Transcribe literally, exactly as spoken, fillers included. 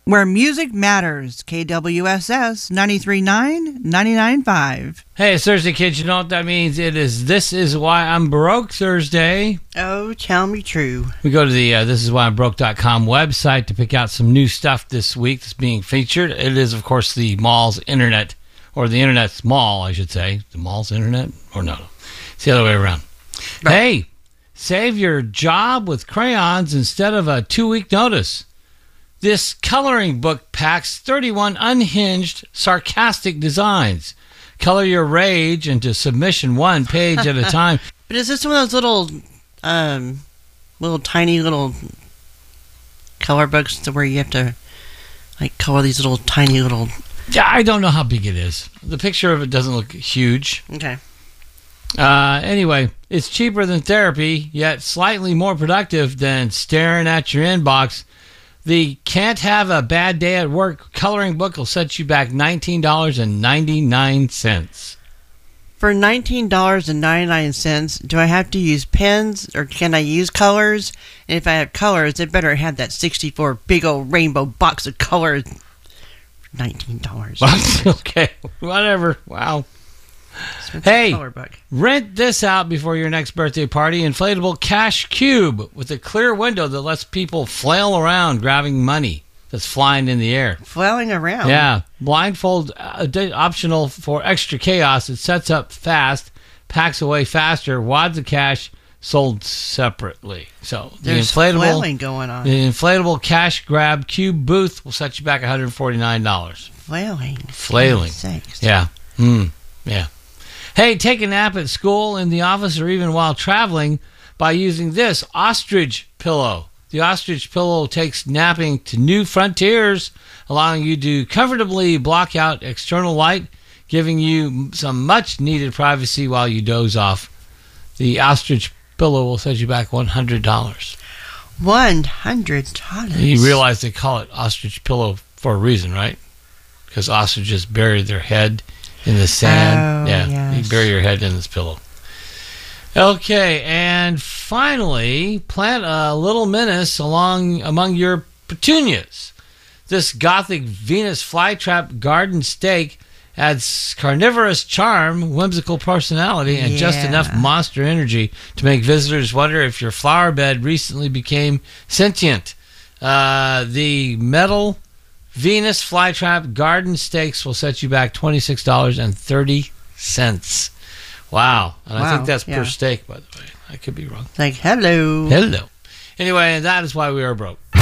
Where music matters. K W S S ninety-three point nine, ninety-nine point five. Hey, it's Thursday, kids. You know what that means? It is This Is Why I'm Broke Thursday. Oh, tell me true. We go to the uh, this is why I'm broke dot com website to pick out some new stuff this week that's being featured. It is, of course, the mall's internet, or the internet's mall, I should say. The mall's internet? Or no, it's the other way around. Right. Hey, save your job with crayons instead of a two-week notice. This coloring book packs thirty-one unhinged, sarcastic designs. Color your rage into submission one page at a time. But is this one of those little, um, little tiny little color books to where you have to, like, color these little tiny little... Yeah, I don't know how big it is. The picture of it doesn't look huge. Okay. Uh, anyway, it's cheaper than therapy, yet slightly more productive than staring at your inbox. The Can't Have a Bad Day at Work coloring book will set you back nineteen dollars and ninety-nine cents. For nineteen dollars and ninety-nine cents, do I have to use pens or can I use colors? And if I have colors, it better have that sixty-four big old rainbow box of colors. nineteen dollars. Okay, whatever. Wow. Hey, rent this out before your next birthday party. Inflatable cash cube with a clear window that lets people flail around grabbing money that's flying in the air. Flailing around? Yeah. Blindfold uh, optional for extra chaos. It sets up fast, packs away faster, wads of cash sold separately. So the There's inflatable flailing going on. The inflatable cash grab cube booth will set you back one hundred forty-nine dollars. Flailing. Flailing. Yeah. Mm. Yeah. Hey, take a nap at school, in the office, or even while traveling by using this ostrich pillow. The ostrich pillow takes napping to new frontiers, allowing you to comfortably block out external light, giving you some much-needed privacy while you doze off. The ostrich pillow will set you back one hundred dollars. one hundred dollars? You realize they call it ostrich pillow for a reason, right? Because ostriches bury their head in the sand. Oh, yeah, yes. You bury your head in this pillow. Okay, and finally, plant a little menace along among your petunias. This gothic Venus flytrap garden stake adds carnivorous charm, whimsical personality, and yeah. just enough monster energy to make visitors wonder if your flower bed recently became sentient. Uh, the metal Venus flytrap garden stakes will set you back twenty-six dollars and thirty cents. Wow. And wow. I think that's yeah. per stake, by the way. I could be wrong. Like, hello. Hello. Anyway, that is why we are broke.